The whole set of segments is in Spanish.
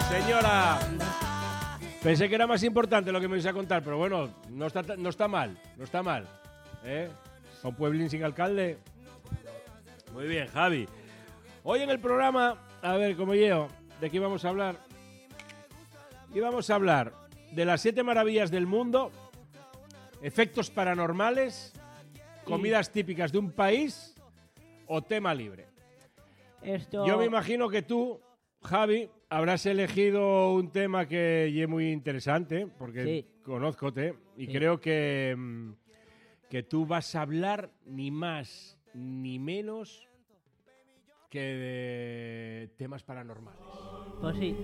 Señora, pensé que era más importante lo que me ibas a contar, pero bueno, no está mal, no está mal. A un pueblín sin alcalde. Muy bien, Javi. Hoy en el programa, a ver, como yo, ¿de qué íbamos a hablar? Íbamos a hablar de las 7 maravillas del mundo, efectos paranormales, comidas típicas de un país o tema libre. Yo me imagino que tú, Javi, habrás elegido un tema que es muy interesante, porque conózcote, y creo que tú vas a hablar ni más ni menos que de temas paranormales. Pues sí.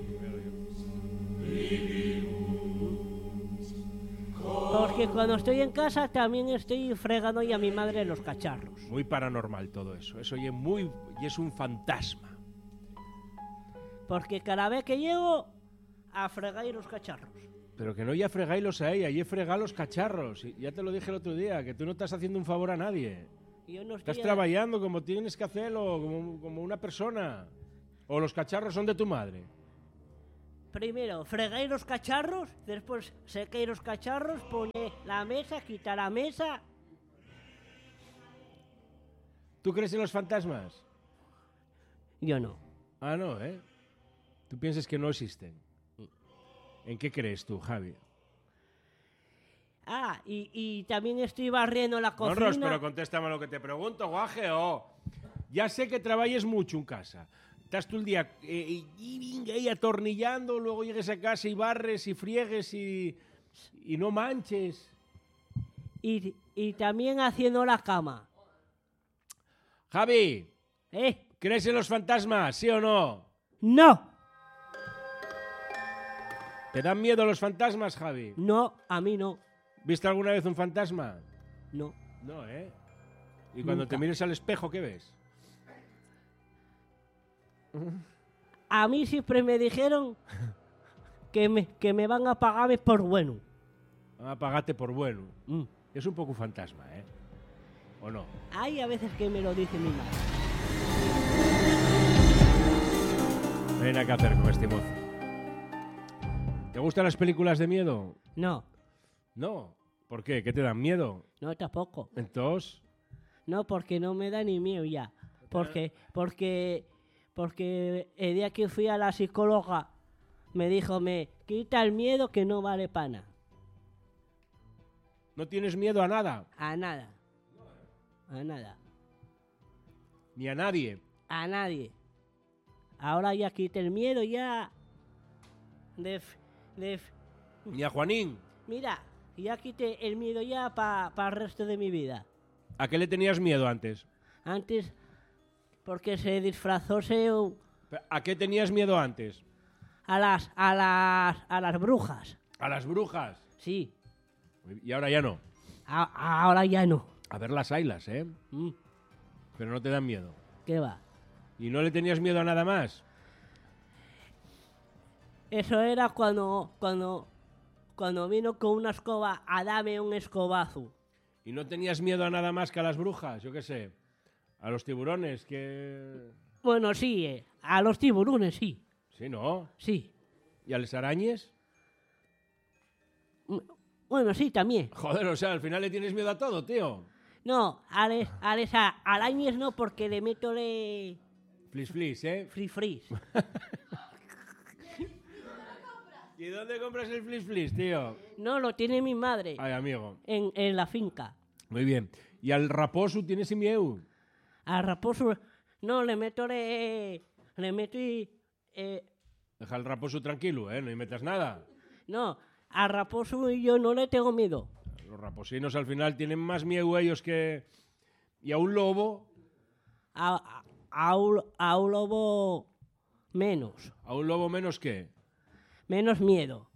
Porque cuando estoy en casa también estoy fregando y a mi madre los cacharros. Muy paranormal todo eso. Eso y es un fantasma. Porque cada vez que llego a fregar los cacharros. Pero que no ya fregáislos a ella, ya fregar los cacharros. Y ya te lo dije el otro día, que tú no estás haciendo un favor a nadie. Yo no estás trabajando como tienes que hacerlo, como una persona. O los cacharros son de tu madre. Primero, fregáis los cacharros, después secáis los cacharros, pone la mesa, quita la mesa. ¿Tú crees en los fantasmas? Yo no. Ah, no, ¿eh? ¿Tú piensas que no existen? ¿En qué crees tú, Javi? Ah, y también estoy barriendo la cocina. No, Ros, pero contéstame lo que te pregunto, guaje. Ya sé que trabajes mucho en casa. Estás todo el día y atornillando, luego llegues a casa y barres y friegues y no manches. Y también haciendo la cama. Javi, ¿crees en los fantasmas, sí o no? No. ¿Te dan miedo los fantasmas, Javi? No, a mí no. ¿Viste alguna vez un fantasma? No. No, ¿eh? Y cuando Nunca. te mires al espejo, ¿qué ves? A mí siempre me dijeron que me van a pagar por bueno. Van a pagarte por bueno. Es un poco fantasma, ¿eh? ¿O no? Hay a veces que me lo dice mi madre. Ven acá, hacer con este mozo. ¿Te gustan las películas de miedo? No. No. ¿Por qué? ¿Qué te dan miedo? No, tampoco. ¿Entonces? No, porque no me da ni miedo ya. Porque el día que fui a la psicóloga me dijo, me quita el miedo que no vale pana. ¿No tienes miedo a nada? A nada. A nada. ¿Ni a nadie? A nadie. Ahora ya quité el miedo ya. ¿Ni a Juanín? Mira, ya quité el miedo ya para el resto de mi vida. ¿A qué le tenías miedo antes? Antes, porque se disfrazó ¿A qué tenías miedo antes? a las brujas. ¿A las brujas? Sí. Y ahora ya no. Ahora ya no. A ver las ailas, ¿eh? Pero no te dan miedo. ¿Qué va? ¿Y no le tenías miedo a nada más? Eso era cuando vino con una escoba a darme un escobazo. ¿Y no tenías miedo a nada más que a las brujas? Yo qué sé. A los tiburones, que... Bueno, sí, a los tiburones, sí. Sí, ¿no? Sí. ¿Y a las arañas? Bueno, sí, también. Joder, o sea, al final le tienes miedo a todo, tío. No, a las arañas no, porque le meto Flis, ¿eh? fris. ¿Y dónde compras el flis, tío? No, lo tiene mi madre. Ay, amigo. En la finca. Muy bien. ¿Y al raposo tienes miedo? Al raposo, no, le meto Deja al raposo tranquilo, ¿eh? No le metas nada. No, al raposo yo no le tengo miedo. Los raposinos al final tienen más miedo ellos que... ¿Y a un lobo? A un lobo menos. ¿A un lobo menos qué? Menos miedo.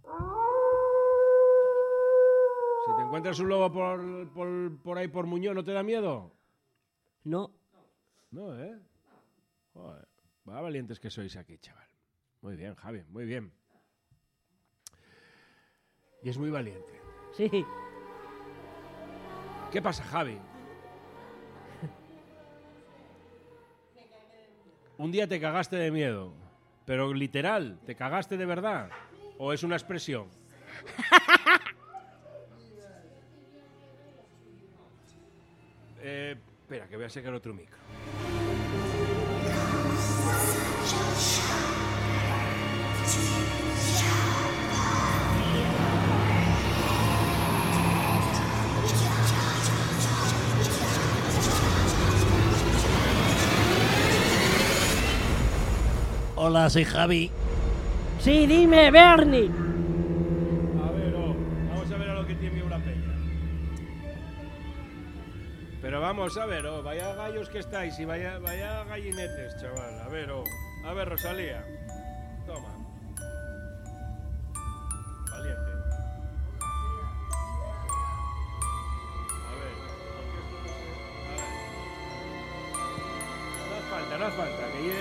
Si te encuentras un lobo por ahí por Muñoz, ¿no te da miedo? No. No, ¿eh? Joder, va valientes que sois aquí, chaval. Muy bien, Javi, muy bien. Y es muy valiente. Sí. ¿Qué pasa, Javi? Un día te cagaste de miedo, Pero literal, ¿te cagaste de verdad? ¿O es una expresión? Espera, que voy a sacar otro micro. Hola, soy Javi. Sí, dime, Bernie. A ver, vamos a ver a lo que tiene una peña. Pero vamos a ver, vaya gallos que estáis y vaya gallinetes, chaval. A ver, Rosalía. Toma. Valiente. A ver, porque esto no hace falta, que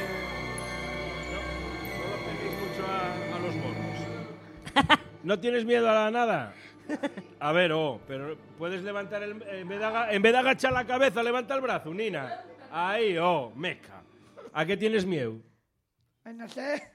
no lo peguéis mucho a los morros. ¿No tienes miedo a la nada? A ver, pero puedes levantar en vez de agachar la cabeza, levanta el brazo, Nina. Ahí, meca. ¿A qué tienes miedo? Pues no sé.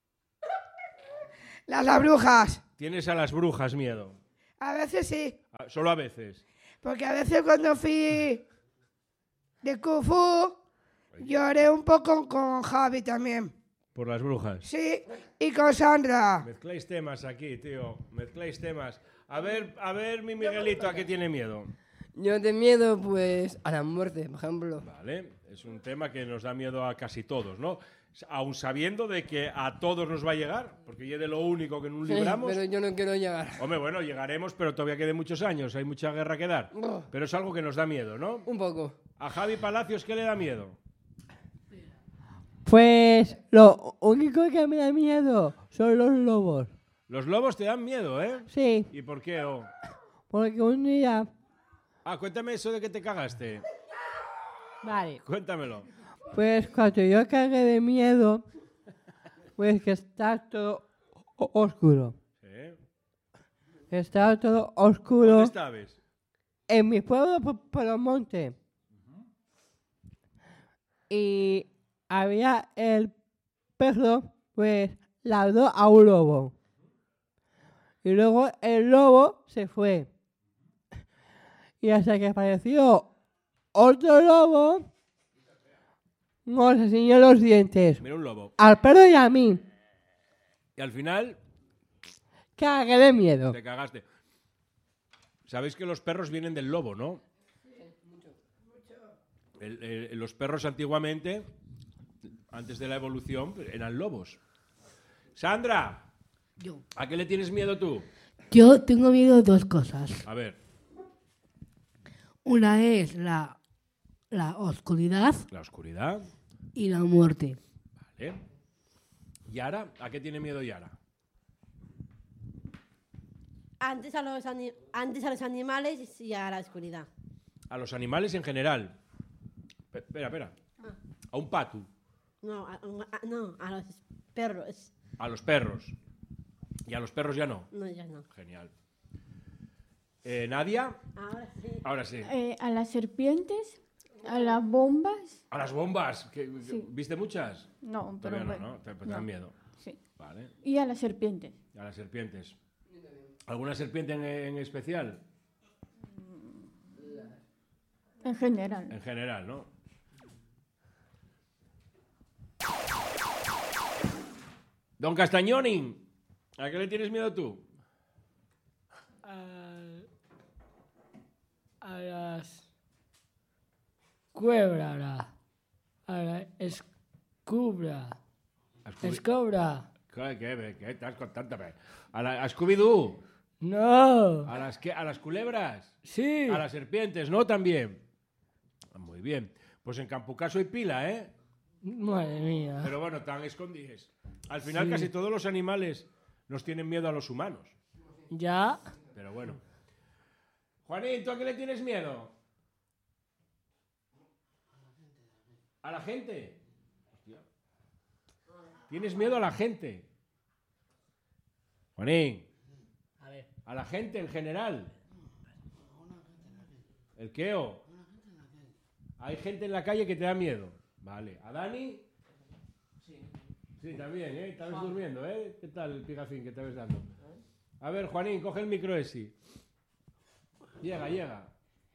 Las brujas. ¿Tienes a las brujas miedo? A veces sí. Solo a veces. Porque a veces cuando fui de Kung Fu, lloré un poco con Javi también. ¿Por las brujas? Sí, y con Sandra. Mezcláis temas aquí, tío. Mezcláis temas. A ver, mi Miguelito, ¿a qué tiene miedo? Yo de miedo, pues, a la muerte, por ejemplo. Vale, es un tema que nos da miedo a casi todos, ¿no? Aun sabiendo de que a todos nos va a llegar, porque ya de lo único que nos libramos... Sí, pero yo no quiero llegar. Hombre, bueno, llegaremos, pero todavía quedan muchos años, hay mucha guerra que dar. Pero es algo que nos da miedo, ¿no? Un poco. ¿A Javi Palacios qué le da miedo? Pues lo único que me da miedo son los lobos. Los lobos te dan miedo, ¿eh? Sí, ¿Y por qué, porque un día... cuéntame eso de que te cagaste. Vale. Cuéntamelo. Pues cuando yo cagué de miedo, pues que está todo oscuro. ¿Sí? Está todo oscuro. ¿Dónde estabas? En mi pueblo, por los montes. Y había el perro, pues, ladró a un lobo. Y luego el lobo se fue. Y hasta que apareció otro lobo, nos enseñó los dientes. Mira, un lobo. Al perro y a mí. Y al final Cagué de miedo. te cagaste. Sabéis que los perros vienen del lobo, ¿no? Los perros antiguamente, antes de la evolución, eran lobos. Sandra, Yo. ¿a qué le tienes miedo tú? Yo tengo miedo de dos cosas. A ver, Una es la oscuridad la oscuridad, y la muerte. ¿vale? Yara, ¿a qué tiene miedo Yara? Antes a los animales y a la oscuridad. A los animales en general. Espera. A un pato. No, no, a los perros. A los perros. Y a los perros ya no. No, ya no. Genial. ¿Nadia? Ahora sí. Ahora sí. A las serpientes, a las bombas. A las bombas. Sí. ¿Viste muchas? No, pero Todavía no, bueno, ¿no? Te dan miedo. Sí. Vale. Y a las serpientes. A las serpientes. ¿Alguna serpiente en especial? En general. En general, ¿no? Don Castañoni, ¿a qué le tienes miedo tú? A las cuebras, a la escubra, escobra. ¿Qué estás contando? ¿A Scooby-Doo? No, ¿A las culebras? sí, ¿A las serpientes, no? También. Muy bien. Pues en Campucaso hay pila, ¿eh? madre mía. Pero bueno, tan escondides. Al final Sí. casi todos los animales nos tienen miedo a los humanos. Ya, Pero bueno. Juanín, ¿tú a qué le tienes miedo? ¿A la gente? Hostia. ¿Tienes miedo a la gente? Juanín. a ver, ¿A la gente en general? ¿El qué? Hay gente en la calle que te da miedo. Vale. ¿A Dani? Sí. Sí, también, ¿eh? Estabas durmiendo, ¿eh? ¿Qué tal el pigafín que te ves dando? A ver, Juanín, coge el micro ese. Llega.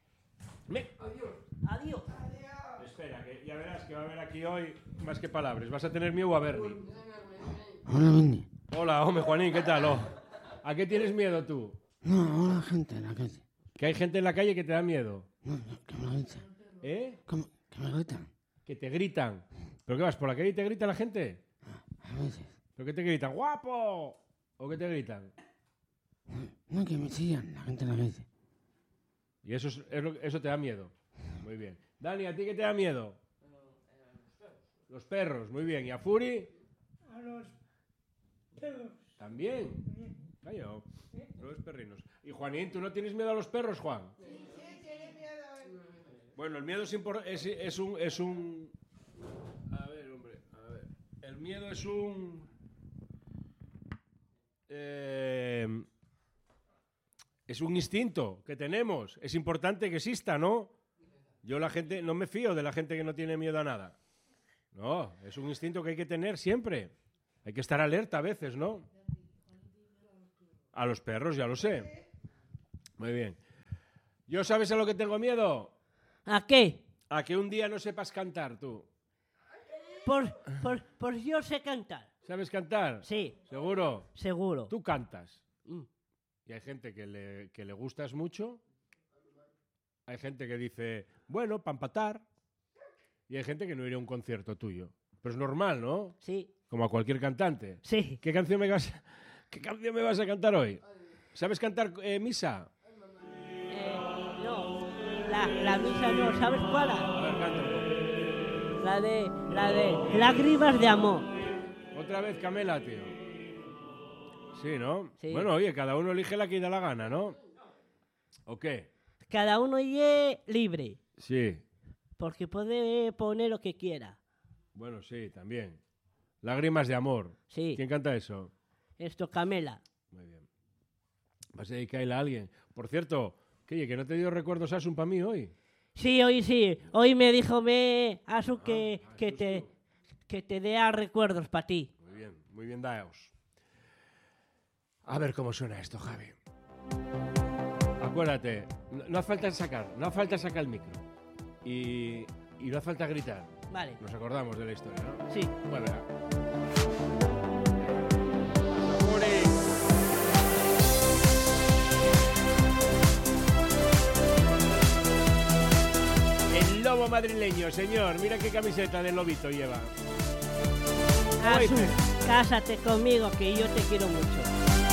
Adiós. Espera, que ya verás que va a haber aquí hoy más que palabras. Vas a tener miedo a Bernie. Hola, Benny. Hola, hombre, Juanín, ¿qué tal? ¿A qué tienes miedo tú? No, hola, gente en la calle. ¿Que hay gente en la calle que te da miedo? No, que me gritan. ¿Eh? Que me gritan. Que te gritan. ¿Pero qué vas, por la calle y te grita la gente? A veces. ¿Pero qué te gritan? ¡Guapo! ¿O qué te gritan? No, que me chillan la gente en la calle. Y eso te da miedo. Muy bien. Dani, ¿a ti qué te da miedo? Los perros, muy bien. ¿Y a Furi? A los perros. También. Callao. Los perrinos. Y Juanín, ¿tú no tienes miedo a los perros, Juan? Sí, tiene miedo. Bueno, el miedo es un... A ver, hombre, a ver. El miedo es un... Es un instinto que tenemos. Es importante que exista, ¿no? Yo no me fío de la gente que no tiene miedo a nada. No, es un instinto que hay que tener siempre. Hay que estar alerta a veces, ¿no? A los perros, ya lo sé. Muy bien. ¿Yo sabes a lo que tengo miedo? ¿A qué? A que un día no sepas cantar, tú. Pues yo sé cantar. ¿Sabes cantar? Sí. ¿Seguro? Seguro. Tú cantas. Y hay gente que le gustas mucho. Hay gente que dice, bueno, para empatar. Y hay gente que no iría a un concierto tuyo. Pero es normal, ¿no? Sí. Como a cualquier cantante. Sí. ¿Qué canción me vas a cantar hoy? ¿Sabes cantar misa? No. La misa no. ¿Sabes cuál? A ver, canta un poco. La de Lágrimas de Amor. Otra vez Camela, tío. Sí, ¿no? Sí. Bueno, oye, cada uno elige la que da la gana, ¿no? ¿O qué? Cada uno es libre. Sí. Porque puede poner lo que quiera. Bueno, sí, también. Lágrimas de Amor. Sí. ¿Quién canta eso? Esto, Camela. Muy bien. ¿Vas a dedicarle a alguien? Por cierto, que no te dio recuerdos Asun para mí hoy. Sí, hoy sí. Hoy me dijo Asu que te dé a recuerdos para ti. Muy bien, daos. A ver cómo suena esto, Javi. Acuérdate, no hace falta sacar el micro. Y no hace falta gritar. Vale. Nos acordamos de la historia, ¿no? Sí. Bueno, venga. El lobo madrileño, señor. Mira qué camiseta de lobito lleva. Asu, cásate conmigo que yo te quiero mucho.